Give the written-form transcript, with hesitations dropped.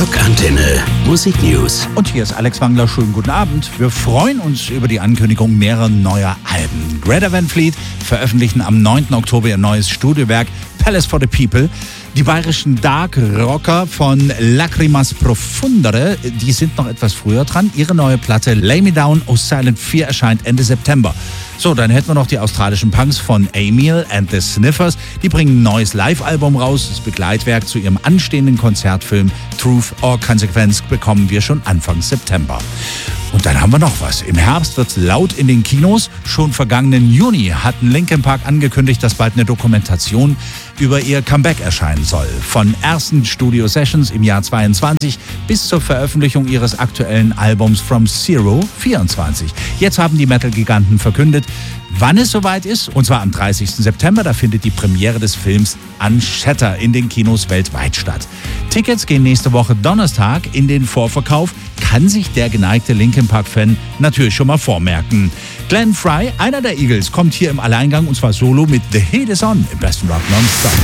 Rockantenne Musik News. Und hier ist Alex Wangler. Schönen guten Abend. Wir freuen uns über die Ankündigung mehrerer neuer Alben. Greta Van Fleet veröffentlichen am 9. Oktober ihr neues Studiowerk Palace for the People. Die bayerischen Dark Rocker von Lacrimas Profundere, die sind noch etwas früher dran. Ihre neue Platte Lay Me Down, Oh Silent 4 erscheint Ende September. So, dann hätten wir noch die australischen Punks von Emil and the Sniffers. Die bringen ein neues Live-Album raus. Das Begleitwerk zu ihrem anstehenden Konzertfilm Truth or Consequence bekommen wir schon Anfang September. Und dann haben wir noch was. Im Herbst wird's laut in den Kinos. Schon vergangenen Juni hatten Linkin Park angekündigt, dass bald eine Dokumentation über ihr Comeback erscheinen soll. Von ersten Studio-Sessions im Jahr 22 bis zur Veröffentlichung ihres aktuellen Albums From Zero 24. Jetzt haben die Metal-Giganten verkündet, wann es soweit ist. Und zwar am 30. September. Da findet die Premiere des Films Unshatter in den Kinos weltweit statt. Tickets gehen nächste Woche Donnerstag in den Vorverkauf. Kann sich der geneigte Linkin Park-Fan natürlich schon mal vormerken. Glenn Frey, einer der Eagles, kommt hier im Alleingang und zwar solo mit The Heat Is On im besten Rock nonstop.